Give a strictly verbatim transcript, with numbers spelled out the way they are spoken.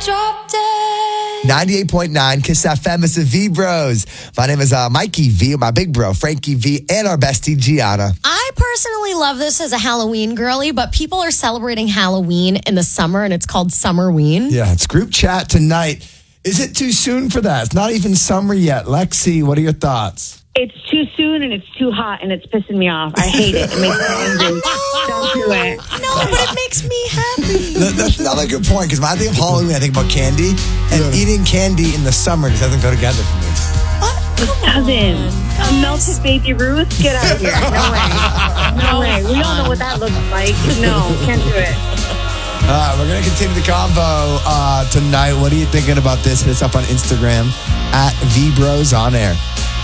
Drop dead. ninety-eight point nine Kiss F M. It's the V Bros. My name is uh, Mikey V, my big bro, Frankie V, and our bestie, Gianna. I personally love this as a Halloween girly, but people are celebrating Halloween in the summer, and it's called Summerween. Yeah, it's group chat tonight. Is it too soon for that? It's not even summer yet. Lexi, what are your thoughts? It's too soon and it's too hot and it's pissing me off. I hate it. It makes me angry. Don't do it. No, but it makes me happy. That- That's another good point, because when I think of Halloween, I think about candy, and Yeah. eating candy in the summer just doesn't go together for me. It doesn't. Melted Baby Ruth? Get out of here. No way. No way. We all know what that looks like. No, can't do it. All right, we're going to continue the convo uh, tonight. What are you thinking about this? Hit us up on Instagram at V Bros On Air.